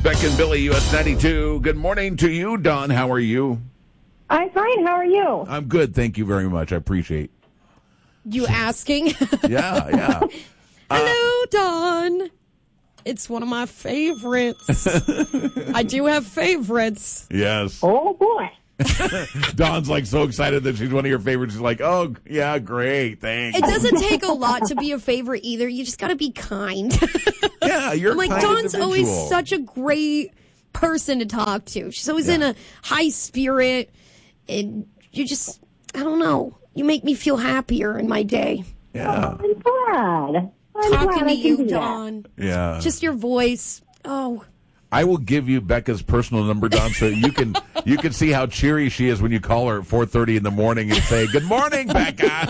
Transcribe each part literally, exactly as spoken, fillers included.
Beck and Billy, U S ninety-two. Good morning to you, Don. How are you? I'm fine. How are you? I'm good. Thank you very much. I appreciate You asking? Yeah, yeah. Hello, Don. It's one of my favorites. I do have favorites. Yes. Oh, boy. Dawn's like so excited that she's one of your favorites. She's like, oh, yeah, great. Thanks. It doesn't take a lot to be a favorite either. You just got to be kind. Yeah, you're I'm like, kind Dawn's individual. always such a great person to talk to. She's always Yeah. in a high spirit. And you just, I don't know. You make me feel happier in my day. Yeah. I'm glad. I'm Talking glad to I you, can do that. Dawn. Yeah. Just your voice. Oh, I will give you Becca's personal number, Don, so you can you can see how cheery she is when you call her at four thirty in the morning and say, good morning, Becca.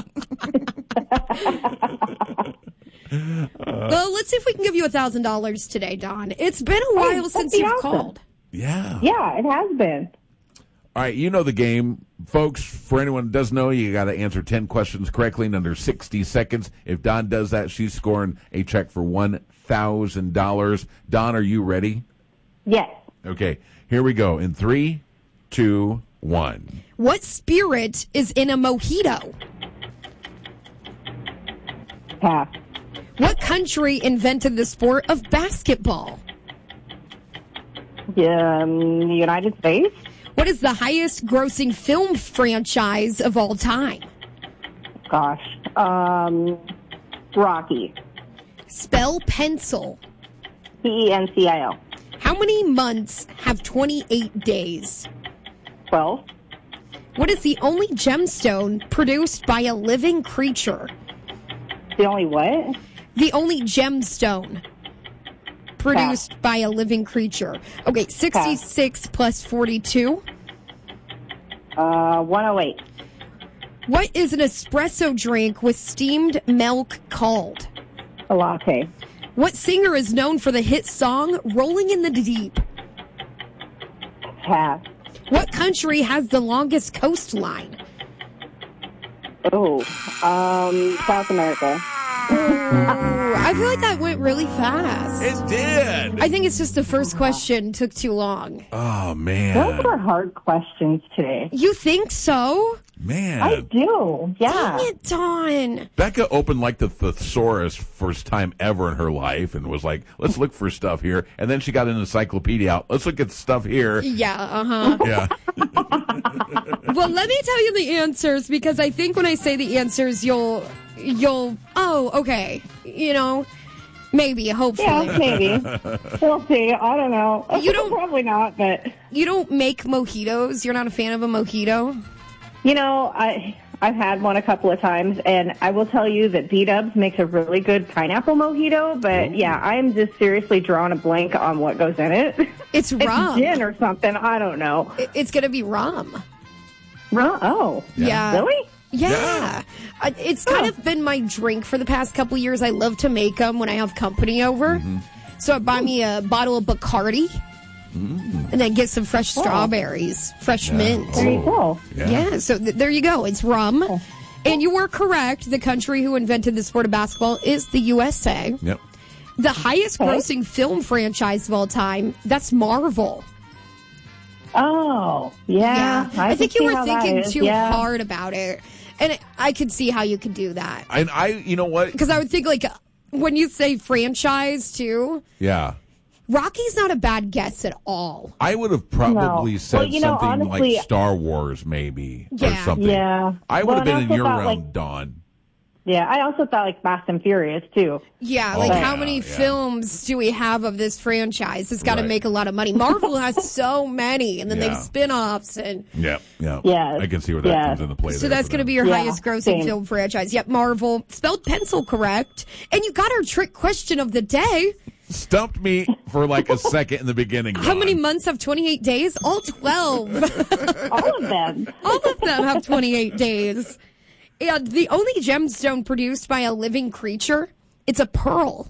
well, let's see if we can give you a thousand dollars today, Dawn. It's been a while that'd since be you've awesome. called. Yeah. Yeah, it has been. All right, you know the game. Folks, for anyone who does know, you got to answer ten questions correctly in under sixty seconds. If Don does that, she's scoring a check for one thousand dollars. Don, are you ready? Yes. Okay, here we go. In three, two, one. What spirit is in a mojito? Pass. What country invented the sport of basketball? Um, the United States? What is the highest grossing film franchise of all time? Gosh. Um, Rocky. Spell pencil. P E N C I L. How many months have twenty-eight days? twelve. What is the only gemstone produced by a living creature? The only what? The only gemstone produced by a living creature. Okay, sixty-six plus forty-two. Uh, one oh eight. What is an espresso drink with steamed milk called? A latte. What singer is known for the hit song Rolling in the Deep? Pass. What country has the longest coastline? Oh, um, South America. Ooh, I feel like that went really fast. It did. I think it's just the first question took too long. Oh, Those man. were hard questions today. You think so? Man. I do. Yeah. Dang it, Dawn. Becca opened like the thesaurus first time ever in her life and was like, let's look for stuff here. And then she got an encyclopedia out. Let's look at stuff here. Yeah, uh-huh. Yeah. Well, let me tell you the answers because I think when I say the answers, you'll, you'll, oh, okay. You know, maybe, hopefully. Yeah, maybe. We'll see. I don't know. You don't- Probably not, but You don't make mojitos? You're not a fan of a mojito? you know, I I've had one a couple of times, and I will tell you that B-Dubs makes a really good pineapple mojito. But yeah, I'm just seriously drawing a blank on what goes in it. It's rum. It's gin or something. I don't know. It- It's going to be rum. Rum? Oh, Yeah. really? Yeah. Yeah. Uh, It's kind of been my drink for the past couple years. I love to make them when I have company over. So I buy me a bottle of Bacardi and then get some fresh strawberries, fresh mint. There you go. Yeah. Yeah, so th- there you go. It's rum. And you were correct. The country who invented the sport of basketball is the U S A. Yep. The highest Okay. grossing film franchise of all time, that's Marvel. Oh, yeah. I, can think you see were how that thinking is. too yeah. hard about it. And it, I could see how you could do that. And I, you know what? Because I would think, like, when you say franchise, too, Yeah. Rocky's not a bad guess at all. I would have probably No. said Well, you know, something honestly- like Star Wars, maybe, or Yeah. something. Yeah. I would Well, have been and in I your also realm, thought, like- Dawn. Yeah, I also thought like Fast and Furious too. Yeah, Oh, like yeah, how many yeah. films do we have of this franchise? It's got to Right. make a lot of money. Marvel has so many, and then they Yeah. have spin-offs, and Yep. Yeah. Yes. I can see where that Yes. comes into play. so there that's for going to them. be your Yeah, highest grossing same. film franchise. Yep, Marvel. Spelled pencil correct. And you got our trick question of the day. Stumped me for like a second in the beginning. How Dawn. many months have twenty-eight days? All twelve. All of them. All of them have twenty-eight days. And the only gemstone produced by a living creature, it's a pearl.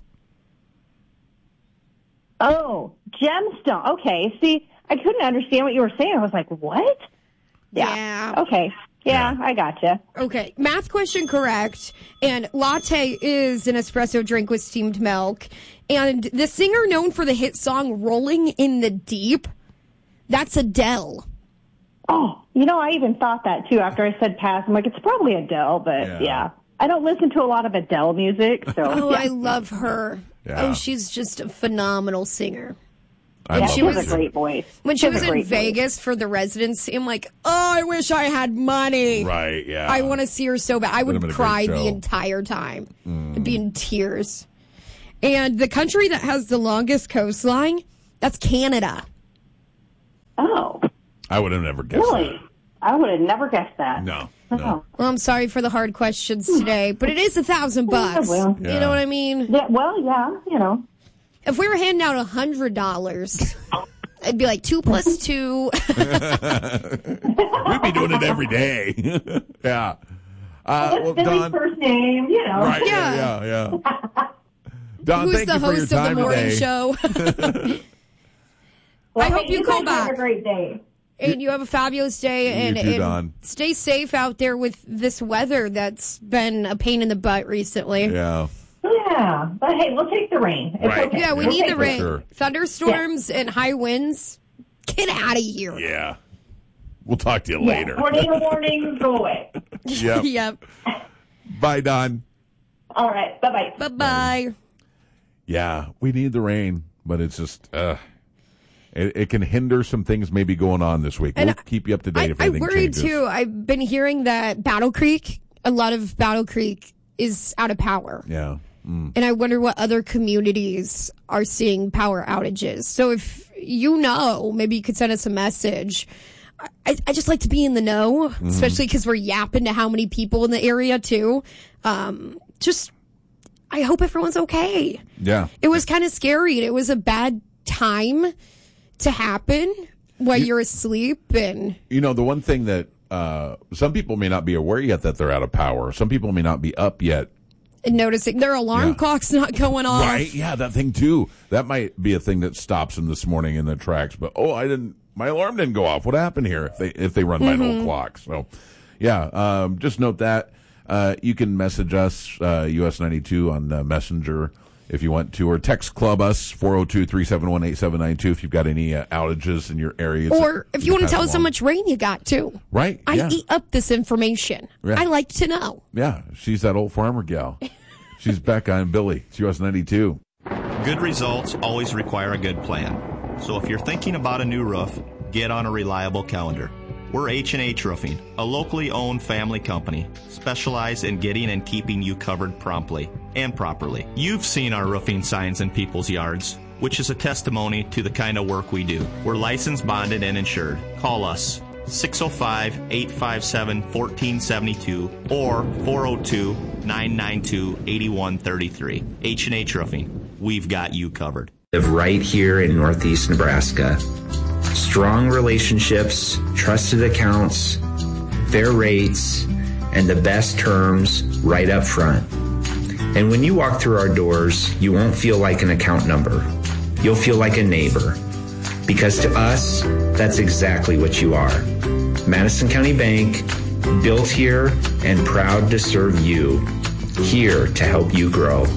Oh, gemstone. Okay. See, I couldn't understand what you were saying. I was like, what? Yeah. Okay. Yeah, I gotcha. Okay, math question correct. And latte is an espresso drink with steamed milk. And the singer known for the hit song Rolling in the Deep, that's Adele. Oh, you know, I even thought that, too, after I said pass. I'm like, it's probably Adele, but yeah. yeah. I don't listen to a lot of Adele music, so. Oh, yeah. I love her. Yeah. Oh, she's just a phenomenal singer. I Yeah, love she her has a too. great voice. When she She has was a in great Vegas for the residency, I'm like, oh, I wish I had money. Right, yeah. I want to see her so bad. I Would've would been a cry great the show. entire time. I'd be in tears. And the country that has the longest coastline, that's Canada. Oh, I would have never guessed really? I would have never guessed that. that. No, Oh. no. Well, I'm sorry for the hard questions today, but it is a thousand bucks. well. You Yeah. know what I mean? Yeah, well, yeah, you know. If we were handing out a hundred dollars, it'd be like two plus two. We'd be doing it every day. yeah. Uh, well, Billy's Don, first name, you know. right, yeah, Yeah. yeah, yeah. Don, Who's thank the you for your host of the time morning today. show? Well, I hope hey, you call guys have back. a great day. And you have a fabulous day, You and, too, and Don. stay safe out there with this weather that's been a pain in the butt recently. Yeah. Yeah, but hey, we'll take the rain. It's Right. okay. Yeah, we We'll need take the it. rain. sure. Thunderstorms and high winds. Get out of here. Yeah. We'll talk to you Yeah, later. tornado warnings, go away. Yep. Yep. Bye, Don. All right, bye-bye. Bye-bye. Yeah, we need the rain, but it's just, uh, it, it can hinder some things maybe going on this week. And We'll keep you up to date I, if I anything worried changes. too. I've been hearing that Battle Creek, a lot of Battle Creek is out of power. Yeah. Mm. And I wonder what other communities are seeing power outages. So if you know, maybe you could send us a message. I, I just like to be in the know, Mm-hmm. especially because we're yapping to how many people in the area too. Um, just, I hope everyone's okay. Yeah. It was kind of scary. It was a bad time to happen while you're asleep. And You know, the one thing that uh, some people may not be aware yet that they're out of power. Some people may not be up yet. and noticing their alarm Yeah. clock's not going off. Right? Yeah, that thing too. That might be a thing that stops them this morning in their tracks. But oh, I didn't. My alarm didn't go off. What happened here? If they if they run by an old clock. So, yeah. Um, just note that uh, you can message us uh, U S ninety-two on uh, Messenger if you want to, or text club us four zero two, three seven one, eight seven nine two if you've got any uh, outages in your area. Or if you want to pass tell us how along. much rain you got too. Right? I yeah. eat up this information. Yeah. I like to know. Yeah, she's that old farmer gal. She's Becca and Billy. It's U S ninety-two. Good results always require a good plan. So if you're thinking about a new roof, get on a reliable calendar. We're H and H Roofing, a locally owned family company, specialized in getting and keeping you covered promptly and properly. You've seen our roofing signs in people's yards, which is a testimony to the kind of work we do. We're licensed, bonded, and insured. Call us six oh five, eight five seven, one four seven two or four oh two, nine nine two, eight one three three. H and H Roofing. We've got you covered. Live right here in Northeast Nebraska. Strong relationships, trusted accounts, fair rates, and the best terms right up front. And when you walk through our doors, you won't feel like an account number. You'll feel like a neighbor. Because to us, that's exactly what you are. Madison County Bank, built here and proud to serve you. Here to help you grow.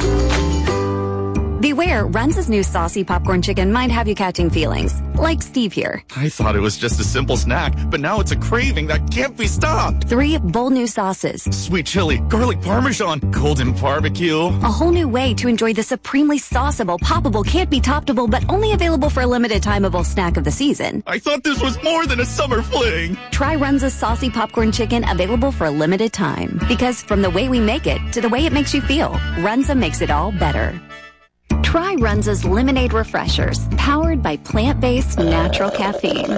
Beware, Runza's new saucy popcorn chicken might have you catching feelings, like Steve here. I thought it was just a simple snack, but now it's a craving that can't be stopped. Three bold new sauces. Sweet chili, garlic parmesan, golden barbecue. A whole new way to enjoy the supremely sauceable, poppable, can't be toppable, but only available for a limited timeable snack of the season. I thought this was more than a summer fling. Try Runza's saucy popcorn chicken, available for a limited time. Because from the way we make it to the way it makes you feel, Runza makes it all better. Try Runza's Lemonade Refreshers, powered by plant-based natural caffeine.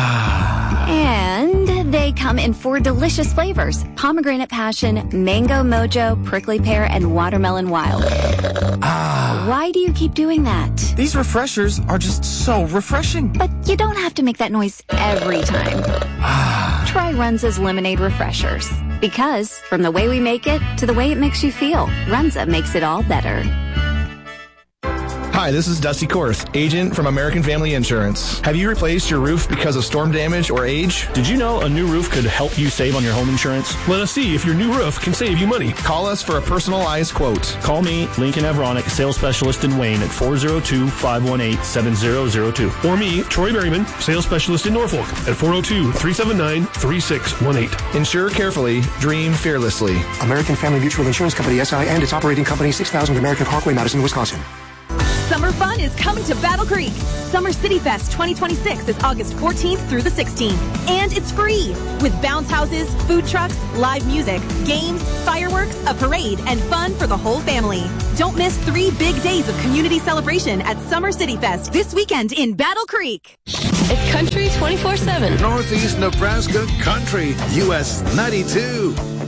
And they come in four delicious flavors: pomegranate passion, mango mojo, prickly pear, and watermelon wild. Why do you keep doing that? These refreshers are just so refreshing. But you don't have to make that noise every time. Try Runza's Lemonade Refreshers. Because from the way we make it to the way it makes you feel, Runza makes it all better. Hi, this is Dusty Korth, agent from American Family Insurance. Have you replaced your roof because of storm damage or age? Did you know a new roof could help you save on your home insurance? Let us see if your new roof can save you money. Call us for a personalized quote. Call me, Lincoln Avronic, sales specialist in Wayne at four oh two, five one eight, seven oh oh two. Or me, Troy Berryman, sales specialist in Norfolk at four oh two, three seven nine, three six one eight. Insure carefully, dream fearlessly. American Family Mutual Insurance Company, S I, and its operating company, six thousand American Parkway, Madison, Wisconsin. Summer fun is coming to Battle Creek. Summer City Fest twenty twenty-six is August fourteenth through the sixteenth. And it's free with bounce houses, food trucks, live music, games, fireworks, a parade, and fun for the whole family. Don't miss three big days of community celebration at Summer City Fest this weekend in Battle Creek. It's Country twenty-four seven. Northeast Nebraska Country, U S ninety-two.